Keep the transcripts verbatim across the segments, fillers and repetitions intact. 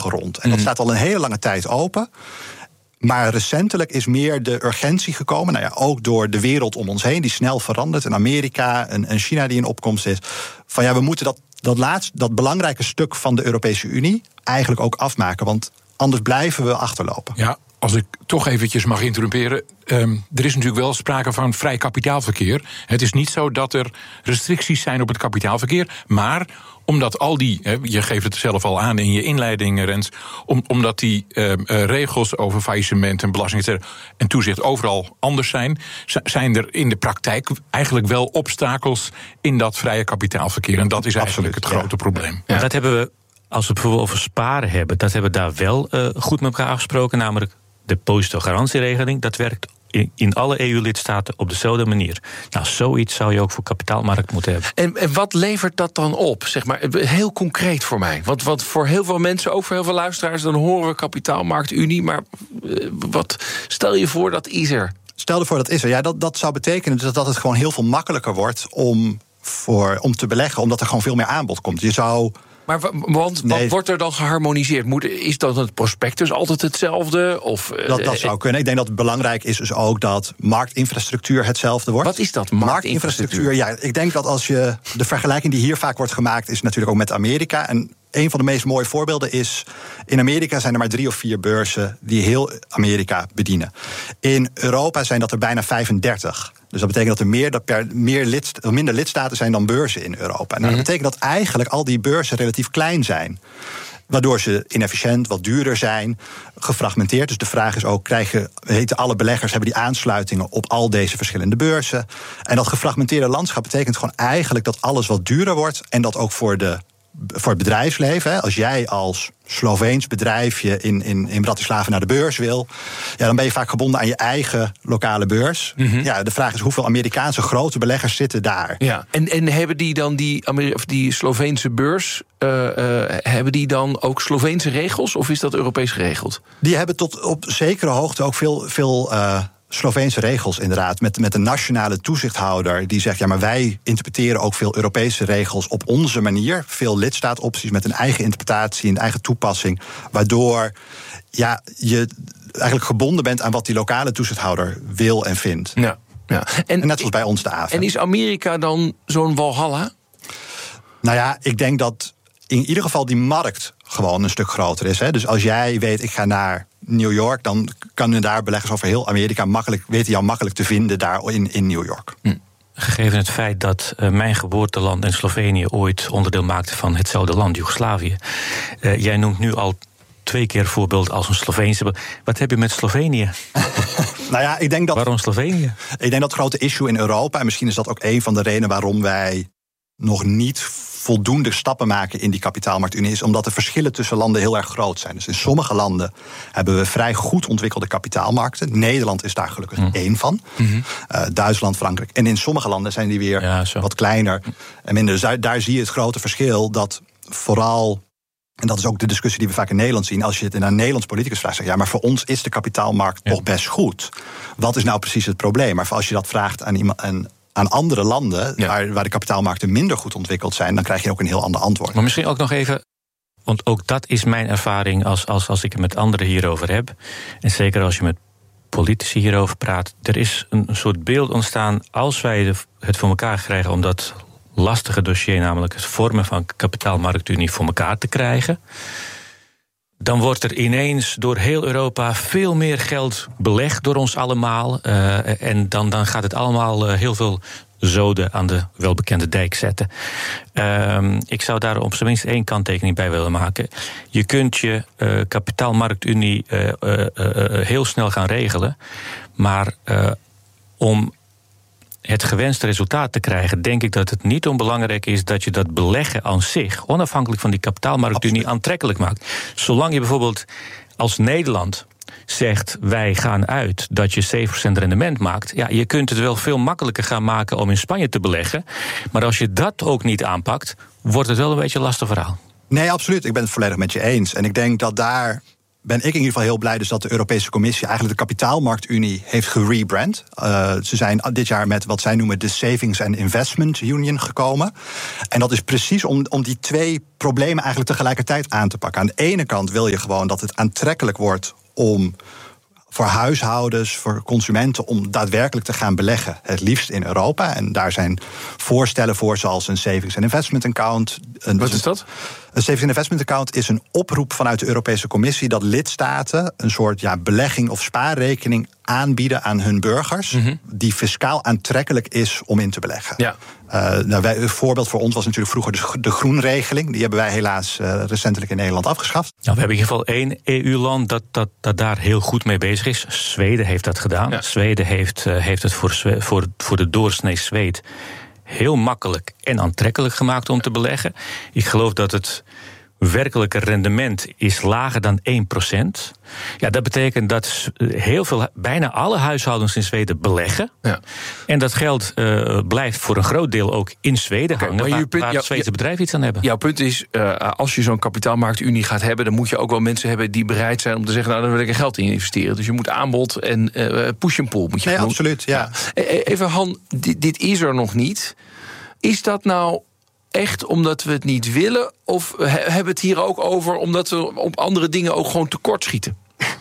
afgerond. En dat staat al een hele lange tijd open. Maar recentelijk is meer de urgentie gekomen, nou ja, ook door de wereld om ons heen, die snel verandert. En Amerika en, en China die in opkomst is. Van ja, we moeten dat, dat laatste, dat belangrijke stuk van de Europese Unie eigenlijk ook afmaken. Want anders blijven we achterlopen. Ja, als ik toch eventjes mag interrumperen. Um, er is natuurlijk wel sprake van vrij kapitaalverkeer. Het is niet zo dat er restricties zijn op het kapitaalverkeer, maar omdat al die, je geeft het zelf al aan in je inleiding, Rens, om, omdat die uh, uh, regels over faillissement en belasting et cetera, en toezicht overal anders zijn, zijn er in de praktijk eigenlijk wel obstakels in dat vrije kapitaalverkeer. En dat is eigenlijk Absoluut, het grote ja. probleem. Ja. Dat hebben we, als we het bijvoorbeeld over sparen hebben, dat hebben we daar wel uh, goed met elkaar afgesproken, namelijk de depositogarantieregeling. Dat werkt in alle E U-lidstaten op dezelfde manier. Nou, zoiets zou je ook voor kapitaalmarkt moeten hebben. En, en wat levert dat dan op? Zeg maar, heel concreet voor mij. Want, want voor heel veel mensen, ook voor heel veel luisteraars, dan horen we kapitaalmarktunie. Maar uh, wat stel je voor, dat is er? Stel je voor, dat is er. Ja, dat, dat zou betekenen dat, dat het gewoon heel veel makkelijker wordt om, voor, om te beleggen, omdat er gewoon veel meer aanbod komt. Je zou... Maar want, nee. wat wordt er dan geharmoniseerd? Moet, is dan het prospectus altijd hetzelfde? Of, dat, dat zou kunnen. Ik denk dat het belangrijk is dus ook dat marktinfrastructuur hetzelfde wordt. Wat is dat, marktinfrastructuur? marktinfrastructuur ja, ik denk dat als je de vergelijking die hier vaak wordt gemaakt is natuurlijk ook met Amerika. En een van de meest mooie voorbeelden is, in Amerika zijn er maar drie of vier beurzen die heel Amerika bedienen. In Europa zijn dat er bijna vijfendertig. Dus dat betekent dat er meer, dat per, meer lidst, minder lidstaten zijn dan beurzen in Europa. Nou, dat betekent dat eigenlijk al die beurzen relatief klein zijn. Waardoor ze inefficiënt, wat duurder zijn, gefragmenteerd. Dus de vraag is ook, krijgen, weten alle beleggers, hebben die aansluitingen op al deze verschillende beurzen? En dat gefragmenteerde landschap betekent gewoon eigenlijk dat alles wat duurder wordt en dat ook voor de voor het bedrijfsleven. Hè. Als jij als Sloveens bedrijfje in, in, in Bratislava naar de beurs wil, ja, dan ben je vaak gebonden aan je eigen lokale beurs. Mm-hmm. Ja, de vraag is hoeveel Amerikaanse grote beleggers zitten daar. Ja. En, en hebben die dan die, Ameri- of die Sloveense beurs, uh, uh, hebben die dan ook Sloveense regels of is dat Europees geregeld? Die hebben tot op zekere hoogte ook veel, veel uh, Sloveense regels inderdaad, met, met een nationale toezichthouder die zegt, ja, maar wij interpreteren ook veel Europese regels op onze manier. Veel lidstaatopties met een eigen interpretatie, een eigen toepassing, waardoor ja, je eigenlijk gebonden bent aan wat die lokale toezichthouder wil en vindt. Ja, ja. En, en net zoals bij ons de A F M. En is Amerika dan zo'n walhalla? Nou ja, ik denk dat in ieder geval die markt gewoon een stuk groter is. Hè. Dus als jij weet, ik ga naar New York, dan kunnen daar beleggers over heel Amerika makkelijk, weten jou makkelijk te vinden daar in, in New York. Hm. Gegeven het feit dat uh, mijn geboorteland en Slovenië ooit onderdeel maakten van hetzelfde land, Joegoslavië. Uh, jij noemt nu al twee keer voorbeeld als een Sloveense. Wat heb je met Slovenië? Nou ja, ik denk dat, waarom Slovenië? Ik denk dat het grote issue in Europa, en misschien is dat ook een van de redenen waarom wij nog niet voldoende stappen maken in die kapitaalmarktunie, is omdat de verschillen tussen landen heel erg groot zijn. Dus in sommige landen hebben we vrij goed ontwikkelde kapitaalmarkten. Nederland is daar gelukkig mm. één van. Mm-hmm. Uh, Duitsland, Frankrijk. En in sommige landen zijn die weer ja, wat kleiner en minder. Dus daar, daar zie je het grote verschil dat vooral, en dat is ook de discussie die we vaak in Nederland zien, als je het in een Nederlands politicus vraagt, zeg, ja, maar voor ons is de kapitaalmarkt ja. toch best goed. Wat is nou precies het probleem? Maar als je dat vraagt aan iemand, aan aan andere landen, ja. waar, waar de kapitaalmarkten minder goed ontwikkeld zijn, dan krijg je ook een heel ander antwoord. Maar misschien ook nog even, want ook dat is mijn ervaring als, als, als ik het met anderen hierover heb. En zeker als je met politici hierover praat. Er is een, een soort beeld ontstaan, als wij de, het voor elkaar krijgen om dat lastige dossier, namelijk het vormen van kapitaalmarktunie, voor elkaar te krijgen, dan wordt er ineens door heel Europa veel meer geld belegd door ons allemaal. Uh, en dan, dan gaat het allemaal uh, heel veel zoden aan de welbekende dijk zetten. Uh, ik zou daar op zijn minst één kanttekening bij willen maken. Je kunt je uh, kapitaalmarktunie uh, uh, uh, heel snel gaan regelen. Maar uh, om het gewenste resultaat te krijgen, denk ik dat het niet onbelangrijk is dat je dat beleggen aan zich, onafhankelijk van die kapitaalmarktunie, aantrekkelijk maakt. Zolang je bijvoorbeeld als Nederland zegt, wij gaan uit dat je zeven procent rendement maakt, ja, je kunt het wel veel makkelijker gaan maken om in Spanje te beleggen. Maar als je dat ook niet aanpakt, wordt het wel een beetje een lastig verhaal. Nee, absoluut. Ik ben het volledig met je eens. En ik denk dat daar ben ik in ieder geval heel blij dus dat de Europese Commissie eigenlijk de kapitaalmarktunie heeft gerebrand. Uh, ze zijn dit jaar met wat zij noemen de Savings and Investment Union gekomen. En dat is precies om, om die twee problemen eigenlijk tegelijkertijd aan te pakken. Aan de ene kant wil je gewoon dat het aantrekkelijk wordt om voor huishoudens, voor consumenten, om daadwerkelijk te gaan beleggen. Het liefst in Europa. En daar zijn voorstellen voor, zoals een Savings and Investment Account. Een, Wat is dat? Een Savings and Investment Account is een oproep vanuit de Europese Commissie dat lidstaten een soort ja, belegging of spaarrekening aanbieden aan hun burgers, mm-hmm. die fiscaal aantrekkelijk is om in te beleggen. Ja. Uh, nou, wij, een voorbeeld voor ons was natuurlijk vroeger de, de groenregeling. Die hebben wij helaas uh, recentelijk in Nederland afgeschaft. Nou, we hebben in ieder geval één E U-land dat, dat, dat daar heel goed mee bezig is. Zweden heeft dat gedaan. Ja. Zweden heeft, uh, heeft het voor, voor, voor de doorsnee Zweed heel makkelijk en aantrekkelijk gemaakt om te beleggen. Ik geloof dat het werkelijke rendement is lager dan één procent. Ja, dat betekent dat heel veel, bijna alle huishoudens in Zweden beleggen. Ja. En dat geld uh, blijft voor een groot deel ook in Zweden okay, hangen, waar, punt, waar het Zweedse bedrijf iets aan hebben. Jouw punt is, uh, als je zo'n kapitaalmarktunie gaat hebben, dan moet je ook wel mensen hebben die bereid zijn om te zeggen, nou, daar wil ik er geld in investeren. Dus je moet aanbod en uh, push and pull. Moet je nee, absoluut, ja. ja. Even Han, dit, dit is er nog niet. Is dat nou echt omdat we het niet willen? Of hebben we het hier ook over omdat we op andere dingen ook gewoon tekortschieten?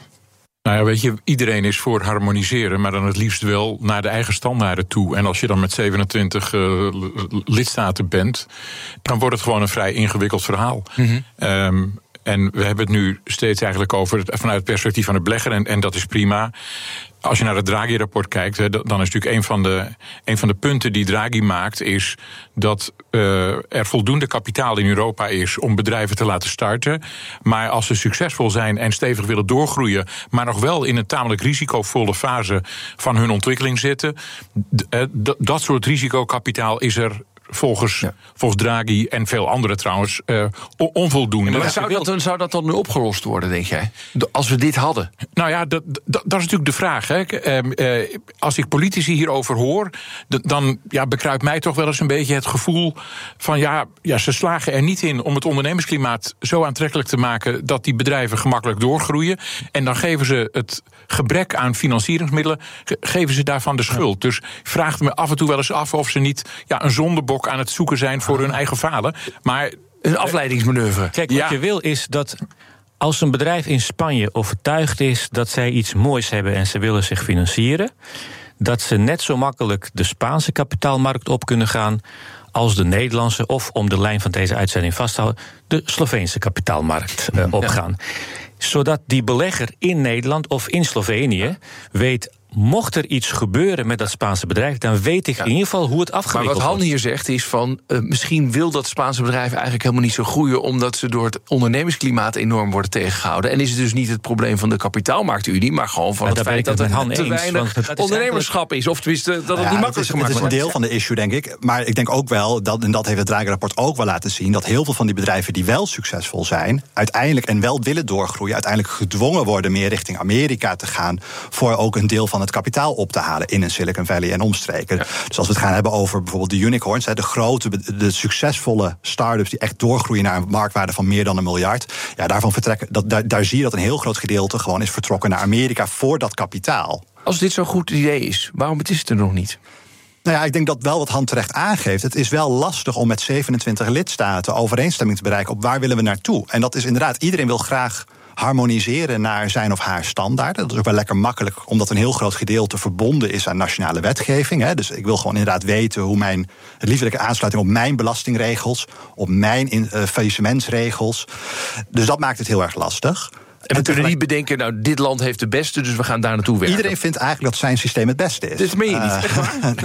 Nou ja, weet je, iedereen is voor harmoniseren, maar dan het liefst wel naar de eigen standaarden toe. En als je dan met zevenentwintig uh, lidstaten bent, dan wordt het gewoon een vrij ingewikkeld verhaal. Mm-hmm. Um, en we hebben het nu steeds eigenlijk over het, vanuit het perspectief van de belegger, en, en dat is prima. Als je naar het Draghi-rapport kijkt, dan is natuurlijk een van de, een van de punten die Draghi maakt, is dat uh, er voldoende kapitaal in Europa is om bedrijven te laten starten. Maar als ze succesvol zijn en stevig willen doorgroeien, maar nog wel in een tamelijk risicovolle fase van hun ontwikkeling zitten, d- d- dat soort risicokapitaal is er volgens, ja. volgens Draghi en veel anderen trouwens uh, onvoldoende. Ja, maar zou dat, zou dat dan nu opgelost worden, denk jij? Als we dit hadden? Nou ja, dat, dat, dat is natuurlijk de vraag. Hè. Uh, uh, als ik politici hierover hoor, d- dan ja, bekruipt mij toch wel eens een beetje het gevoel van ja, ja, ze slagen er niet in om het ondernemersklimaat zo aantrekkelijk te maken dat die bedrijven gemakkelijk doorgroeien. En dan geven ze het gebrek aan financieringsmiddelen, ge- geven ze daarvan de schuld. Ja. Dus ik vraag me af en toe wel eens af of ze niet ja, een zondebok aan het zoeken zijn voor hun eigen falen. Maar een afleidingsmanoeuvre. Kijk, wat ja. je wil is dat als een bedrijf in Spanje overtuigd is dat zij iets moois hebben en ze willen zich financieren, dat ze net zo makkelijk de Spaanse kapitaalmarkt op kunnen gaan als de Nederlandse, of om de lijn van deze uitzending vast te houden, de Sloveense kapitaalmarkt uh, opgaan. Ja. Zodat die belegger in Nederland of in Slovenië weet, mocht er iets gebeuren met dat Spaanse bedrijf, dan weet ik ja. in ieder geval hoe het afgewikkeld wordt. Maar wat Han hier zegt is van, uh, misschien wil dat Spaanse bedrijf eigenlijk helemaal niet zo groeien, omdat ze door het ondernemersklimaat enorm worden tegengehouden. En is het dus niet het probleem van de kapitaalmarktunie, maar gewoon van maar het feit dat er Han te eens, weinig het ondernemerschap is. Of tenminste, dat het ja, niet makkelijk gemaakt wordt. Het is een deel van de issue, denk ik. Maar ik denk ook wel, dat, en dat heeft het Draghi-rapport ook wel laten zien, dat heel veel van die bedrijven die wel succesvol zijn, uiteindelijk en wel willen doorgroeien, uiteindelijk gedwongen worden meer richting Amerika te gaan, voor ook een deel van het kapitaal op te halen in een Silicon Valley en omstreken. Ja. Dus als we het gaan hebben over bijvoorbeeld de unicorns, de grote, de succesvolle start-ups die echt doorgroeien naar een marktwaarde van meer dan een miljard, ja, daarvan vertrekken, dat, daar, daar zie je dat een heel groot gedeelte gewoon is vertrokken naar Amerika voor dat kapitaal. Als dit zo'n goed idee is, waarom is het er nog niet? Nou ja, ik denk dat wel wat Han terecht aangeeft. Het is wel lastig om met zevenentwintig lidstaten overeenstemming te bereiken op waar willen we naartoe. En dat is inderdaad, iedereen wil graag harmoniseren naar zijn of haar standaarden. Dat is ook wel lekker makkelijk, omdat een heel groot gedeelte verbonden is aan nationale wetgeving. Hè. Dus ik wil gewoon inderdaad weten hoe mijn, het liefelijke aansluiting op mijn belastingregels, op mijn in, uh, faillissementsregels. Dus dat maakt het heel erg lastig. En we kunnen niet bedenken, nou, dit land heeft de beste, dus we gaan daar naartoe werken. Iedereen vindt eigenlijk dat zijn systeem het beste is. Dit meen je niet.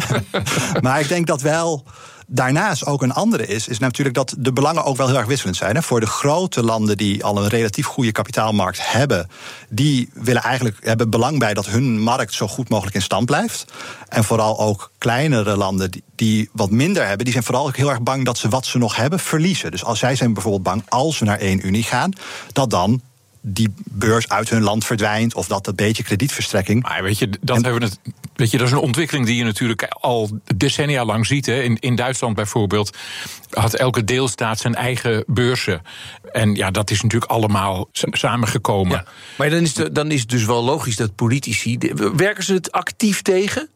Uh, maar ik denk dat wel daarnaast ook een andere is, is natuurlijk dat de belangen ook wel heel erg wisselend zijn. Hè. Voor de grote landen die al een relatief goede kapitaalmarkt hebben, die willen eigenlijk, hebben belang bij dat hun markt zo goed mogelijk in stand blijft. En vooral ook kleinere landen die, die wat minder hebben, die zijn vooral ook heel erg bang dat ze wat ze nog hebben verliezen. Dus als zij zijn bijvoorbeeld bang, als we naar één unie gaan, dat dan die beurs uit hun land verdwijnt of dat een beetje kredietverstrekking. Maar weet je, dat, en, hebben we het, weet je, dat is een ontwikkeling die je natuurlijk al decennia lang ziet. Hè. In, in Duitsland bijvoorbeeld had elke deelstaat zijn eigen beurzen. En ja, dat is natuurlijk allemaal samengekomen. Ja, maar dan is, de, dan is het dus wel logisch dat politici... Werken ze het actief tegen?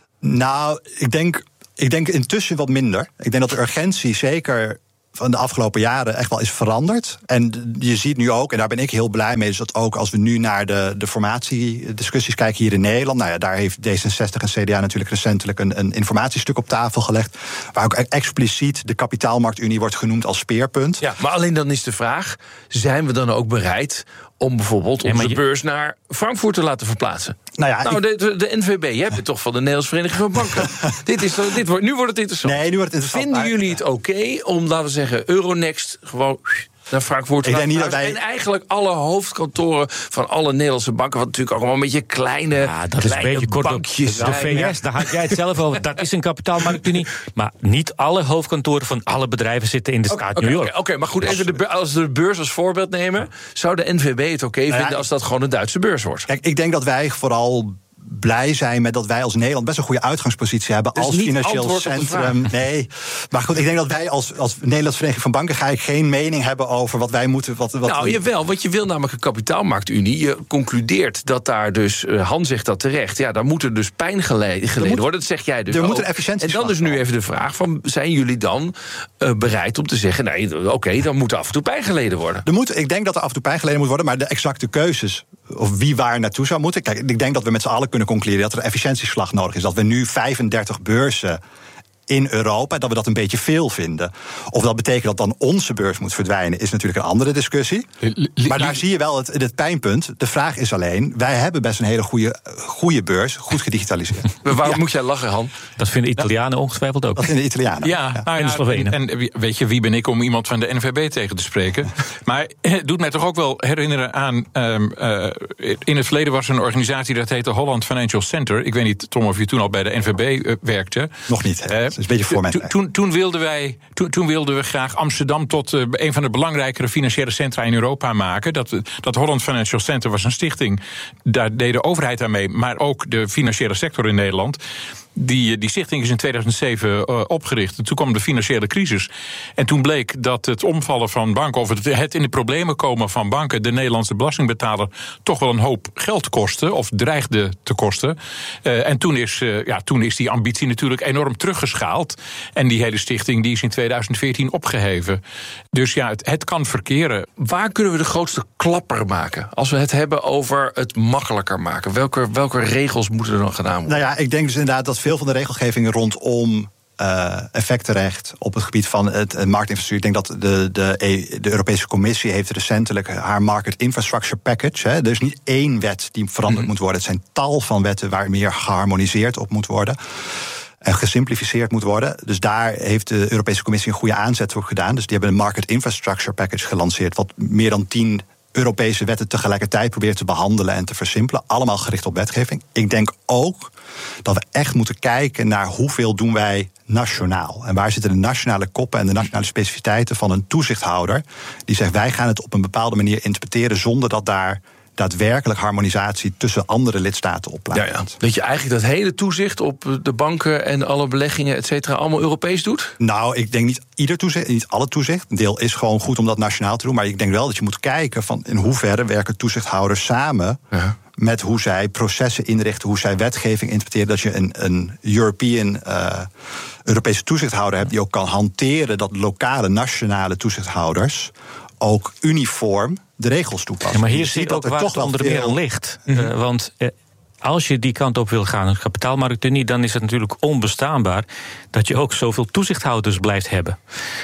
Nou, ik denk, ik denk intussen wat minder. Ik denk dat de urgentie zeker van de afgelopen jaren echt wel is veranderd. En je ziet nu ook, en daar ben ik heel blij mee, is dat ook als we nu naar de, de formatiediscussies kijken hier in Nederland, nou ja, daar heeft D zesenzestig en C D A natuurlijk recentelijk een, een informatiestuk op tafel gelegd, waar ook expliciet de kapitaalmarktunie wordt genoemd als speerpunt. Ja, maar alleen dan is de vraag, zijn we dan ook bereid om bijvoorbeeld onze ja, je... beurs naar Frankfurt te laten verplaatsen? Nou, ja, nou ik... de, de, de N V B, je hebt het toch van de Nederlandse Vereniging van Banken. dit is, dit wordt, nu wordt het interessant. Nee, nu wordt het interessant. Vinden jullie het oké okay om, laten we zeggen, Euronext gewoon naar Frankfurt. Ik denk niet dat wij... En eigenlijk alle hoofdkantoren van alle Nederlandse banken, wat natuurlijk ook allemaal een beetje kleine, ja, dat kleine is een beetje bankjes. De V S, daar had jij het zelf over. Dat is een kapitaalmarktunie. Maar niet alle hoofdkantoren van alle bedrijven zitten in de okay, staat okay, New York. Oké, okay, maar goed, even de, als we de beurs als voorbeeld nemen, zou de N V B het oké okay vinden nou ja, als dat gewoon een Duitse beurs wordt? Kijk, ik denk dat wij vooral blij zijn met dat wij als Nederland best een goede uitgangspositie hebben dus als financieel centrum. Nee, maar goed, ik denk dat wij als, als Nederlandse Vereniging van Banken ga ik geen mening hebben over wat wij moeten. Wat, wat nou, we... jawel, want je wil namelijk een kapitaalmarktunie. Je concludeert dat daar dus, uh, Han zegt dat terecht, ja, daar moet er dus pijn geleden, geleden moet, worden. Dat zeg jij dus. Er ook. moet een efficiëntie. En dan is nu even de vraag: van, zijn jullie dan uh, bereid om te zeggen, nee, oké, okay, dan moet er af en toe pijn geleden worden? Er moet, ik denk dat er af en toe pijn geleden moet worden, maar de exacte keuzes of wie waar naartoe zou moeten. Kijk, ik denk dat we met z'n allen kunnen concluderen dat er een efficiëntieslag nodig is. Dat we nu vijfendertig beurzen in Europa, dat we dat een beetje veel vinden. Of dat betekent dat dan onze beurs moet verdwijnen, is natuurlijk een andere discussie. Maar daar zie je wel het, het pijnpunt. De vraag is alleen, wij hebben best een hele goede, goede beurs, goed gedigitaliseerd. Maar waarom ja. moet jij lachen, Han? Dat vinden Italianen ongetwijfeld ook. Dat vinden Italianen. Ja, ja. Nou, en de Slovenen. En, en weet je, wie ben ik om iemand van de N V B tegen te spreken? Maar het doet mij toch ook wel herinneren aan, um, uh, in het verleden was er een organisatie dat heette Holland Financial Center. Ik weet niet, Tom, of je toen al bij de N V B uh, werkte. Nog niet, hè? Uh, is een beetje voor mij. Toen, toen, toen, wilden wij, toen, toen wilden we graag Amsterdam tot uh, een van de belangrijkere financiële centra in Europa maken. Dat, dat Holland Financial Center was een stichting. Daar deed de overheid aan mee, maar ook de financiële sector in Nederland. Die, die stichting is in tweeduizend zeven uh, opgericht. En toen kwam de financiële crisis. En toen bleek dat het omvallen van banken, of het, het in de problemen komen van banken, de Nederlandse belastingbetaler toch wel een hoop geld kostte, of dreigde te kosten. Uh, en toen is, uh, ja, toen is die ambitie natuurlijk enorm teruggeschaald. En die hele stichting die is in tweeduizend veertien opgeheven. Dus ja, het, het kan verkeren. Waar kunnen we de grootste klapper maken? Als we het hebben over het makkelijker maken. Welke, welke regels moeten er dan gedaan worden? Nou ja, ik denk dus inderdaad dat veel van de regelgeving rondom uh, effectenrecht op het gebied van het, het marktinfrastructuur. Ik denk dat de, de, de Europese Commissie heeft recentelijk haar Market Infrastructure Package. Hè, er is niet één wet die veranderd mm-hmm. moet worden. Het zijn tal van wetten waar meer geharmoniseerd op moet worden. En gesimplificeerd moet worden. Dus daar heeft de Europese Commissie een goede aanzet voor gedaan. Dus die hebben een Market Infrastructure Package gelanceerd, wat meer dan tien Europese wetten tegelijkertijd probeert te behandelen en te versimpelen. Allemaal gericht op wetgeving. Ik denk ook dat we echt moeten kijken naar hoeveel doen wij nationaal. En waar zitten de nationale koppen en de nationale specificiteiten van een toezichthouder die zegt, wij gaan het op een bepaalde manier interpreteren zonder dat daar daadwerkelijk harmonisatie tussen andere lidstaten op plaatsvindt. Ja, ja. Dat je eigenlijk dat hele toezicht op de banken en alle beleggingen, et cetera, allemaal Europees doet? Nou, ik denk niet ieder toezicht, niet alle toezicht. Een deel is gewoon goed om dat nationaal te doen. Maar ik denk wel dat je moet kijken van in hoeverre werken toezichthouders samen ja. met hoe zij processen inrichten, hoe zij wetgeving interpreteren. Dat je een, een European, uh, Europese toezichthouder hebt die ook kan hanteren dat lokale, nationale toezichthouders ook uniform de regels toepassen. Ja, maar hier zit ook waar het onder veel... meer ligt. Mm-hmm. Uh, want uh, als je die kant op wil gaan, een kapitaalmarktunie, dan is het natuurlijk onbestaanbaar dat je ook zoveel toezichthouders blijft hebben.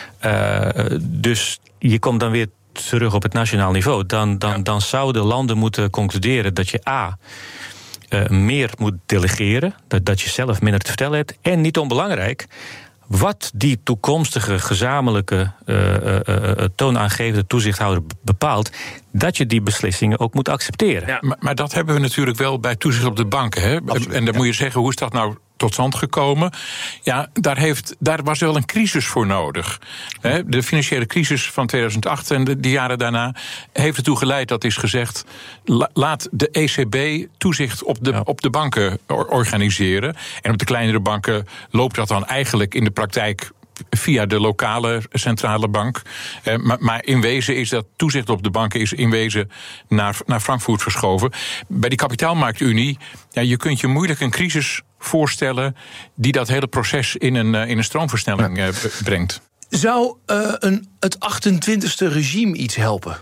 Uh, dus je komt dan weer terug op het nationaal niveau. Dan, dan, ja. dan zouden landen moeten concluderen dat je a Uh, meer moet delegeren, dat, dat je zelf minder te vertellen hebt. En niet onbelangrijk, wat die toekomstige gezamenlijke uh, uh, uh, toonaangevende toezichthouder bepaalt, dat je die beslissingen ook moet accepteren. Ja, maar, maar dat hebben we natuurlijk wel bij toezicht op de banken. Hè? Absoluut, en dan ja. moet je zeggen, hoe is dat nou tot stand gekomen. Ja, daar, heeft, daar was wel een crisis voor nodig. De financiële crisis van tweeduizend acht en de, de jaren daarna heeft ertoe geleid dat is gezegd, laat de E C B toezicht op de, ja. op de banken organiseren. En op de kleinere banken loopt dat dan eigenlijk in de praktijk via de lokale centrale bank. Eh, maar, maar in wezen is dat toezicht op de banken is in wezen naar, naar Frankfurt verschoven. Bij die kapitaalmarktunie, ja, je kunt je moeilijk een crisis voorstellen die dat hele proces in een, in een stroomversnelling ja. brengt. Zou uh, een, het achtentwintigste regime iets helpen?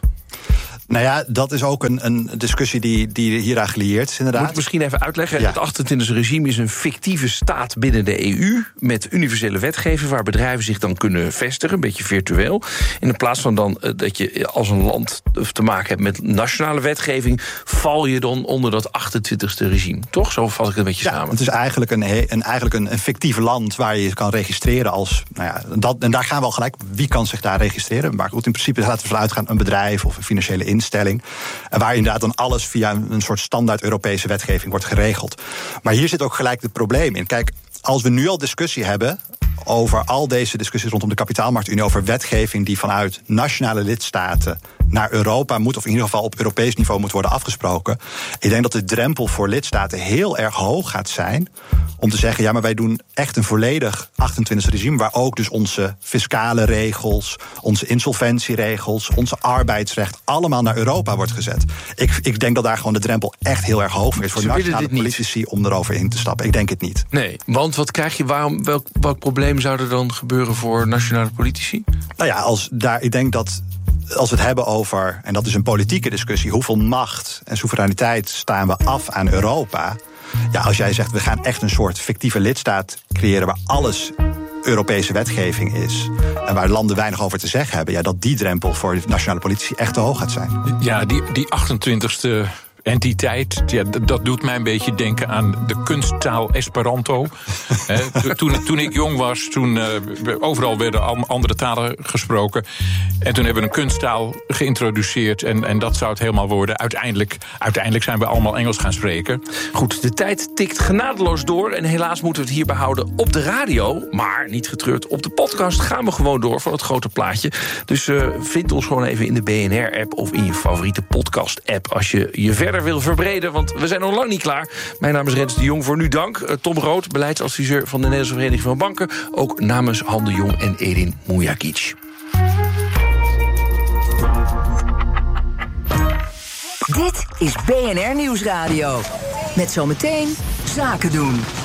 Nou ja, dat is ook een, een discussie die, die hieraan gelieerd is, inderdaad. Moet ik misschien even uitleggen. Ja. Het achtentwintigste regime is een fictieve staat binnen de E U met universele wetgeving waar bedrijven zich dan kunnen vestigen, een beetje virtueel. In plaats van dan uh, dat je als een land te maken hebt met nationale wetgeving, val je dan onder dat achtentwintigste regime. Toch? Zo vat ik het een beetje ja, samen. Het is eigenlijk een, een, eigenlijk een, een fictief land waar je kan registreren als, nou ja, dat, en daar gaan we al gelijk, wie kan zich daar registreren? Maar goed, in principe laten we vanuit gaan een bedrijf of een financiële instelling. Instelling. En waar inderdaad dan alles via een soort standaard Europese wetgeving wordt geregeld. Maar hier zit ook gelijk het probleem in. Kijk, als we nu al discussie hebben over al deze discussies rondom de kapitaalmarktunie, over wetgeving die vanuit nationale lidstaten naar Europa moet, of in ieder geval op Europees niveau moet worden afgesproken. Ik denk dat de drempel voor lidstaten heel erg hoog gaat zijn om te zeggen, ja, maar wij doen echt een volledig achtentwintigste regime, waar ook dus onze fiscale regels, onze insolventieregels, onze arbeidsrecht allemaal naar Europa wordt gezet. Ik, ik denk dat daar gewoon de drempel echt heel erg hoog is voor nationale politici om erover in te stappen. Ik denk het niet. Nee, want wat krijg je, waarom, welk, welk probleem zou er dan gebeuren voor nationale politici? Nou ja, als daar, ik denk dat als we het hebben over, en dat is een politieke discussie, hoeveel macht en soevereiniteit staan we af aan Europa? Ja, als jij zegt, we gaan echt een soort fictieve lidstaat creëren waar alles Europese wetgeving is en waar landen weinig over te zeggen hebben, ja, dat die drempel voor nationale politici echt te hoog gaat zijn. Ja, die, die achtentwintigste entiteit, ja, dat doet mij een beetje denken aan de kunsttaal Esperanto. He, toen, toen ik jong was, toen uh, overal werden andere talen gesproken. En toen hebben we een kunsttaal geïntroduceerd. En, en dat zou het helemaal worden. Uiteindelijk, uiteindelijk zijn we allemaal Engels gaan spreken. Goed, de tijd tikt genadeloos door. En helaas moeten we het hierbij houden op de radio. Maar niet getreurd, op de podcast gaan we gewoon door van het grote plaatje. Dus uh, vind ons gewoon even in de B N R-app of in je favoriete podcast-app als je je verder wil verbreden, want we zijn nog lang niet klaar. Mijn naam is Rens de Jong, voor nu dank. Tom Rood, beleidsadviseur van de Nederlandse Vereniging van Banken. Ook namens Han de Jong en Edin Mujagic. Dit is B N R Nieuwsradio. Met zometeen Zaken doen.